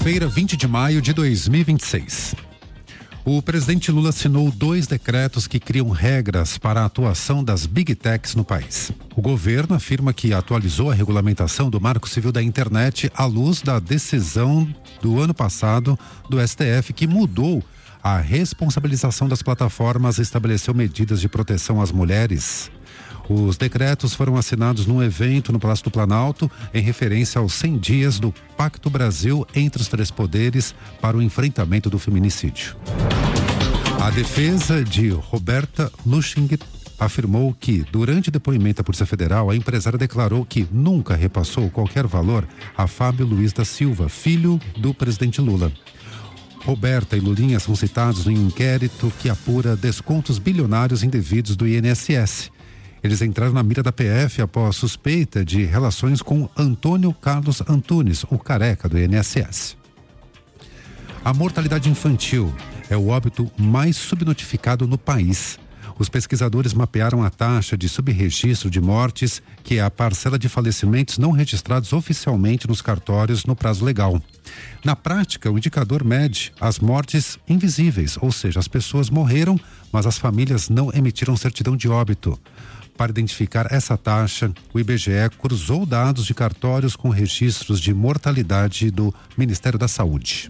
Quinta-feira, 20 de maio de 2026. O presidente Lula assinou 2 decretos que criam regras para a atuação das Big Techs no país. O governo afirma que atualizou a regulamentação do Marco Civil da Internet à luz da decisão do ano passado do STF, que mudou a responsabilização das plataformas e estabeleceu medidas de proteção às mulheres. Os decretos foram assinados num evento no Palácio do Planalto em referência aos 100 dias do Pacto Brasil entre os 3 poderes para o enfrentamento do feminicídio. A defesa de Roberta Lusching afirmou que, durante o depoimento à Polícia Federal, a empresária declarou que nunca repassou qualquer valor a Fábio Luiz da Silva, filho do presidente Lula. Roberta e Lulinha são citados em um inquérito que apura descontos bilionários indevidos do INSS. Eles entraram na mira da PF após suspeita de relações com Antônio Carlos Antunes, o careca do INSS. A mortalidade infantil é o óbito mais subnotificado no país. Os pesquisadores mapearam a taxa de subregistro de mortes, que é a parcela de falecimentos não registrados oficialmente nos cartórios no prazo legal. Na prática, o indicador mede as mortes invisíveis, ou seja, as pessoas morreram, mas as famílias não emitiram certidão de óbito. Para identificar essa taxa, o IBGE cruzou dados de cartórios com registros de mortalidade do Ministério da Saúde.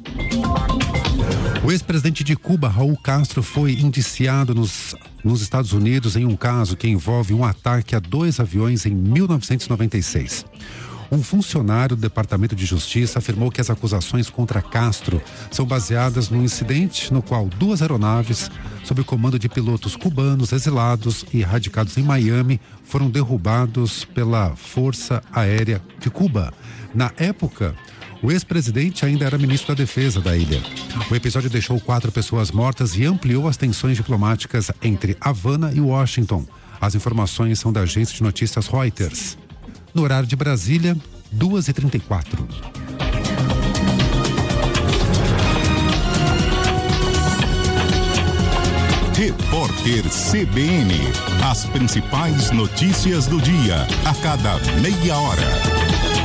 O ex-presidente de Cuba, Raul Castro, foi indiciado nos Estados Unidos em um caso que envolve um ataque a 2 aviões em 1996. Um funcionário do Departamento de Justiça afirmou que as acusações contra Castro são baseadas num incidente no qual 2 aeronaves, sob o comando de pilotos cubanos exilados e radicados em Miami, foram derrubados pela Força Aérea de Cuba. Na época, o ex-presidente ainda era ministro da Defesa da ilha. O episódio deixou 4 pessoas mortas e ampliou as tensões diplomáticas entre Havana e Washington. As informações são da agência de notícias Reuters. No horário de Brasília, 2h34. Repórter CBN. As principais notícias do dia, a cada meia hora.